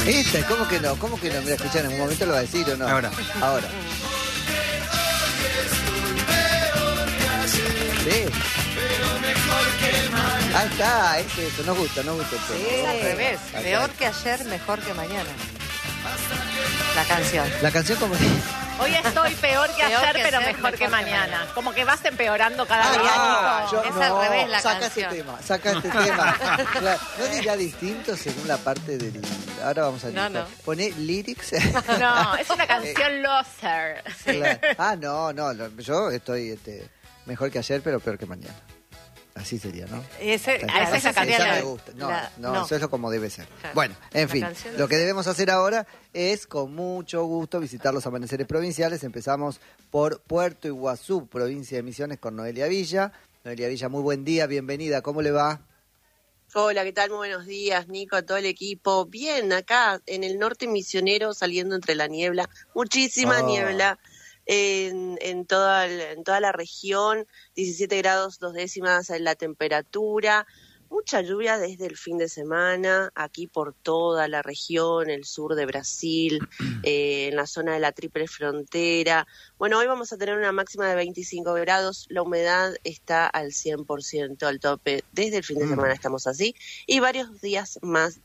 Esta, ¿cómo que no? ¿Cómo que no? Mira, escuchá, en un momento lo va a decir o no. Ahora. Sí. Ahí está, es eso, nos gusta. Sí, es al revés. Peor que ayer, mejor que mañana. La canción. La canción como... Hoy estoy peor que Peor ayer, que pero ayer, mejor que mañana. Como que vas empeorando cada día, Nico. Es al revés la saca canción. Saca este tema. Claro, ¿no dirá distinto según la parte del... Ahora vamos a No, no. Poné lyrics. No, es una canción loser. Claro. Ah, no, yo estoy mejor que ayer, pero peor que mañana. Así sería, ¿no? Esa esa es la sería Esa canción. me gusta. No, eso es lo como debe ser. Claro. Bueno, en La fin, canción lo que debemos hacer ahora es con mucho gusto visitar los amaneceres provinciales. Empezamos por Puerto Iguazú, provincia de Misiones, con Noelia Villa. Noelia Villa, muy buen día, bienvenida, ¿cómo le va? Hola, ¿qué tal? Muy buenos días, Nico, a todo el equipo. Bien, acá en el norte misionero, saliendo entre la niebla, muchísima niebla en toda la región, 17 grados 2 décimas en la temperatura, mucha lluvia desde el fin de semana, aquí por toda la región, el sur de Brasil, en la zona de la Triple Frontera. Bueno, hoy vamos a tener una máxima de 25 grados, la humedad está al 100% al tope, desde el fin de semana estamos así, y varios días más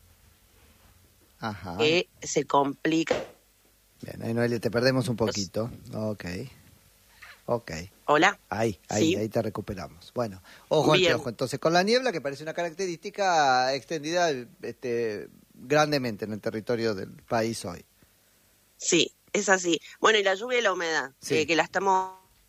Ajá. que se complica. Bien, ahí Noelia, te perdemos un poquito. Ok. Hola. Ahí Sí. te recuperamos. Bueno, ojo, Bien. ojo. Entonces, con la niebla, que parece una característica extendida grandemente en el territorio del país hoy. Sí, es así. Bueno, y la lluvia y la humedad, Sí. que la estamos...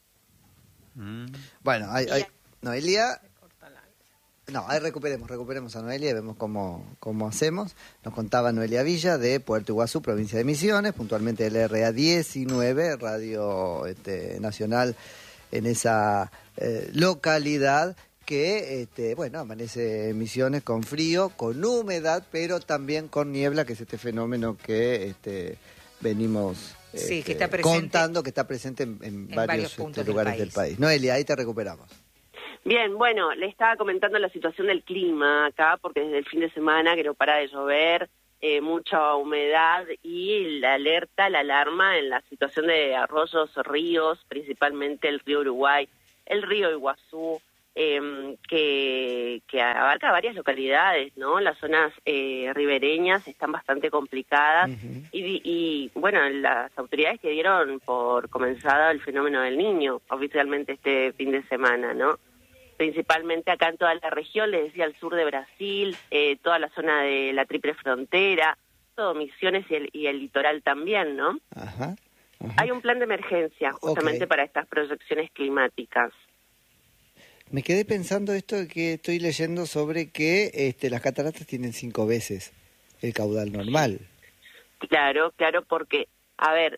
Bueno, Noelia... No, ahí recuperemos a Noelia y vemos cómo hacemos. Nos contaba Noelia Villa de Puerto Iguazú, provincia de Misiones, puntualmente del RA 19, Radio Nacional en esa localidad que, amanece en Misiones con frío, con humedad, pero también con niebla, que es este fenómeno que venimos Sí, que está presente contando, que está presente en varios puntos lugares del país. Noelia, ahí te recuperamos. Bien, bueno, le estaba comentando la situación del clima acá, porque desde el fin de semana que no para de llover, mucha humedad y la alerta, la alarma en la situación de arroyos, ríos, principalmente el río Uruguay, el río Iguazú, que abarca varias localidades, ¿no? Las zonas ribereñas están bastante complicadas y, bueno, las autoridades que dieron por comenzado el fenómeno del Niño oficialmente este fin de semana, ¿no? Principalmente acá en toda la región, les decía, al sur de Brasil, toda la zona de la Triple Frontera, todo Misiones y el litoral también, ¿no? Ajá. Hay un plan de emergencia justamente para estas proyecciones climáticas. Me quedé pensando esto que estoy leyendo sobre que las cataratas tienen 5 veces el caudal normal. Claro, porque, a ver,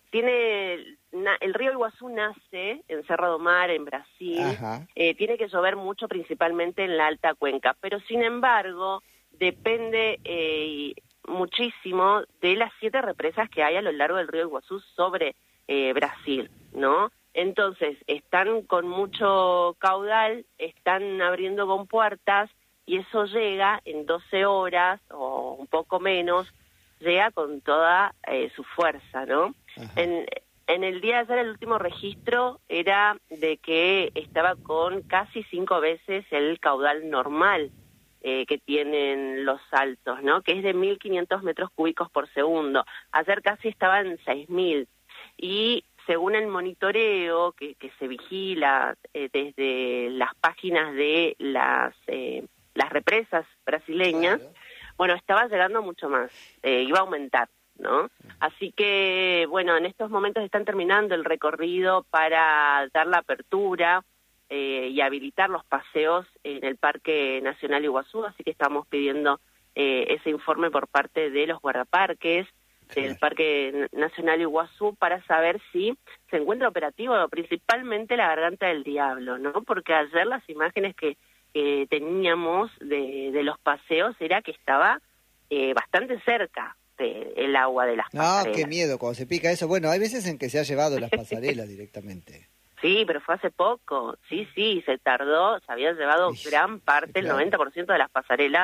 el río Iguazú nace en Cerro do Mar, en Brasil. Tiene que llover mucho, principalmente en la alta cuenca, pero sin embargo depende muchísimo de las 7 represas que hay a lo largo del río Iguazú sobre Brasil, ¿no? Entonces, están con mucho caudal, están abriendo compuertas y eso llega en 12 horas o un poco menos, llega con toda su fuerza, ¿no? En el día de ayer el último registro era de que estaba con casi 5 veces el caudal normal que tienen los saltos, ¿no? Que es de 1.500 metros cúbicos por segundo. Ayer casi estaba en 6.000 y según el monitoreo que se vigila desde las páginas de las represas brasileñas, bueno, estaba llegando mucho más, iba a aumentar, ¿no? Así que, bueno, en estos momentos están terminando el recorrido para dar la apertura y habilitar los paseos en el Parque Nacional Iguazú, así que estamos pidiendo ese informe por parte de los guardaparques del Parque Nacional Iguazú para saber si se encuentra operativo, principalmente la Garganta del Diablo, ¿no? Porque ayer las imágenes que teníamos de los paseos era que estaba bastante cerca el agua de las pasarelas. Qué miedo cuando se pica eso. Bueno, hay veces en que se ha llevado las pasarelas directamente. Sí, pero fue hace poco. Sí, se tardó, se había llevado gran parte, el 90% de las pasarelas,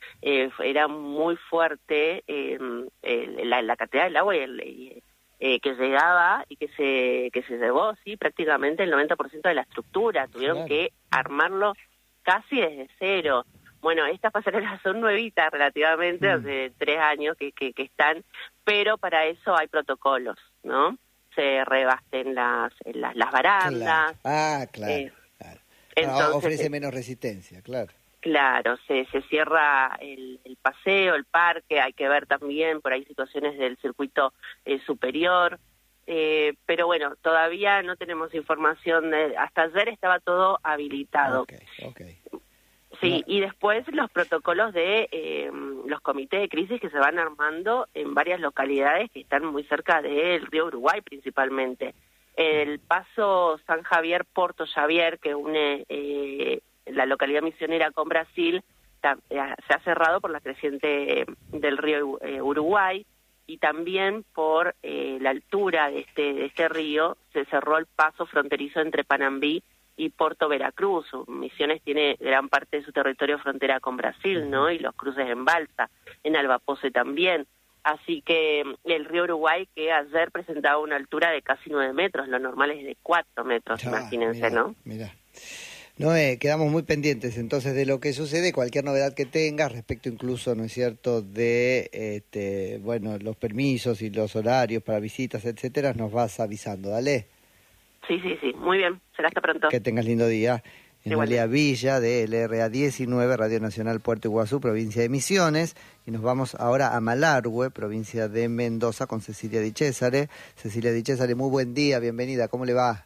era muy fuerte la cantidad del agua que llegaba y que se llevó, sí, prácticamente el 90% de la estructura. Tuvieron que armarlo casi desde cero. Bueno, estas pasarelas son nuevitas relativamente, hace 3 años que están, pero para eso hay protocolos, ¿no? Se rebasten las barandas. Claro. Entonces, ofrece menos resistencia, claro. Claro, se cierra el paseo, el parque, hay que ver también por ahí situaciones del circuito superior, pero bueno, todavía no tenemos información, hasta ayer estaba todo habilitado. Okay. Sí, y después los protocolos de los comités de crisis que se van armando en varias localidades que están muy cerca del río Uruguay principalmente. El paso San Javier-Porto Xavier, que une la localidad misionera con Brasil, se ha cerrado por la creciente del río Uruguay, y también por la altura de este río se cerró el paso fronterizo entre Panambí y Puerto Veracruz. Misiones tiene gran parte de su territorio frontera con Brasil, ¿no? Y los cruces en balsa, en Albapose también. Así que el río Uruguay, que ayer presentaba una altura de casi 9 metros, lo normal es de 4 metros, imagínense, ¿no? Mira. Noé, quedamos muy pendientes entonces de lo que sucede, cualquier novedad que tengas respecto incluso, ¿no es cierto?, de los permisos y los horarios para visitas, etcétera, nos vas avisando, dale. Sí, muy bien, será hasta pronto. Que tengas lindo día. Noelia Villa, de LRA 19, Radio Nacional Puerto Iguazú, provincia de Misiones, y nos vamos ahora a Malargüe, provincia de Mendoza, con Cecilia Di Cesare. Cecilia Di Cesare, muy buen día, bienvenida, ¿cómo le va?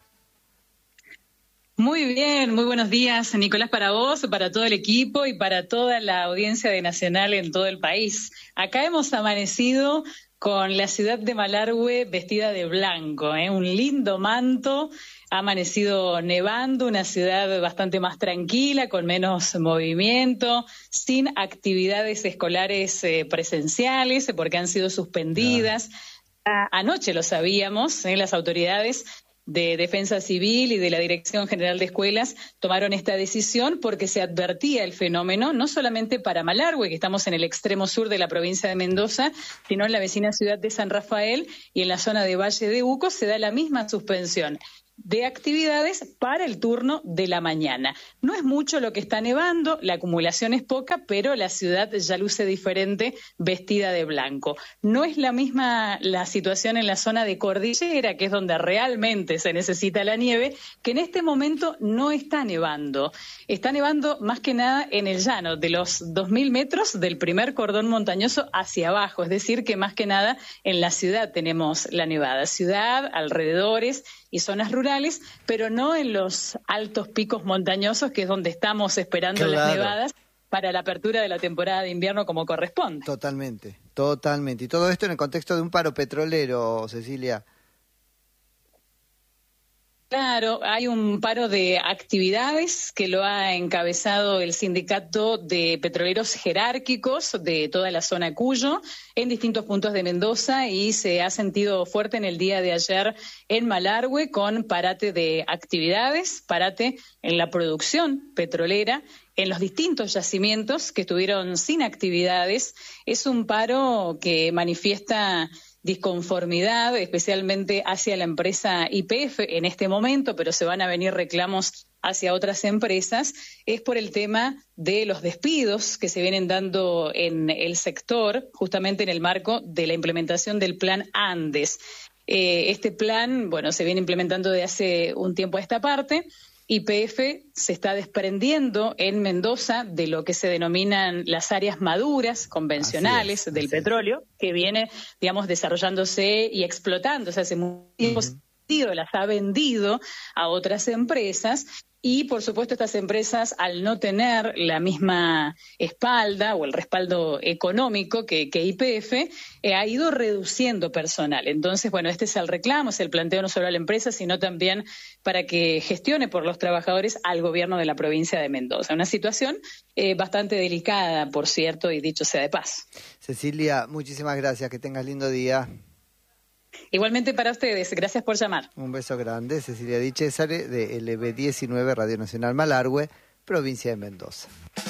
Muy bien, muy buenos días, Nicolás, para vos, para todo el equipo y para toda la audiencia de Nacional en todo el país. Acá hemos amanecido con la ciudad de Malargüe vestida de blanco, un lindo manto. Ha amanecido nevando, una ciudad bastante más tranquila, con menos movimiento, sin actividades escolares presenciales, porque han sido suspendidas. Anoche lo sabíamos, las autoridades de Defensa Civil y de la Dirección General de Escuelas tomaron esta decisión porque se advertía el fenómeno, no solamente para Malargüe, que estamos en el extremo sur de la provincia de Mendoza, sino en la vecina ciudad de San Rafael y en la zona de Valle de Uco se da la misma suspensión de actividades para el turno de la mañana. No es mucho lo que está nevando, la acumulación es poca, pero la ciudad ya luce diferente vestida de blanco. No es la misma la situación en la zona de Cordillera, que es donde realmente se necesita la nieve, que en este momento no está nevando. Está nevando más que nada en el llano, de los 2.000 metros del primer cordón montañoso hacia abajo, es decir, que más que nada en la ciudad tenemos la nevada. Ciudad, alrededores y zonas rurales, pero no en los altos picos montañosos, que es donde estamos esperando las nevadas para la apertura de la temporada de invierno como corresponde. Totalmente. Y todo esto en el contexto de un paro petrolero, Cecilia. Claro, hay un paro de actividades que lo ha encabezado el Sindicato de Petroleros Jerárquicos de toda la zona Cuyo en distintos puntos de Mendoza, y se ha sentido fuerte en el día de ayer en Malargüe con parate de actividades, parate en la producción petrolera, en los distintos yacimientos que estuvieron sin actividades. Es un paro que manifiesta disconformidad, especialmente hacia la empresa YPF en este momento, pero se van a venir reclamos hacia otras empresas, es por el tema de los despidos que se vienen dando en el sector, justamente en el marco de la implementación del Plan Andes. Este plan, se viene implementando de hace un tiempo a esta parte. YPF se está desprendiendo en Mendoza de lo que se denominan las áreas maduras convencionales del petróleo, que viene, desarrollándose y explotándose hace mucho tiempo. Las ha vendido a otras empresas, y por supuesto estas empresas, al no tener la misma espalda o el respaldo económico que YPF, ha ido reduciendo personal. Entonces, este es el reclamo, es el planteo no solo a la empresa, sino también para que gestione por los trabajadores al gobierno de la provincia de Mendoza. Una situación bastante delicada, por cierto, y dicho sea de paso. Cecilia, muchísimas gracias, que tengas lindo día. Igualmente para ustedes, gracias por llamar. Un beso grande, Cecilia Di Cesare, de LB19, Radio Nacional Malargüe, provincia de Mendoza.